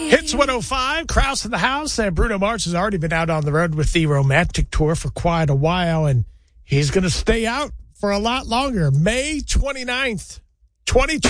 Hits 105, Krause in the house, and Bruno Mars has already been out on the road with the Romantic Tour for quite a while, and he's going to stay out for a lot longer. May 29th, 2020.